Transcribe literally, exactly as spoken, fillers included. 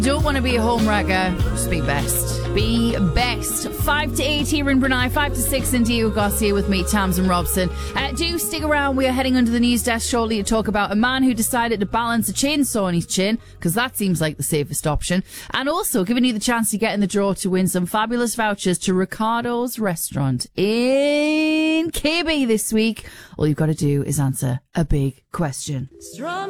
Don't want to be a home wrecker, just be best. Be best. Five to eight here in Brunei, five to six in Diego Garcia with me, Tamsin Robson. Uh, do stick around. We are heading under the news desk shortly to talk about a man who decided to balance a chainsaw on his chin, because that seems like the safest option. And also giving you the chance to get in the draw to win some fabulous vouchers to Ricardo's restaurant in K B this week. All you've got to do is answer a big question. Strong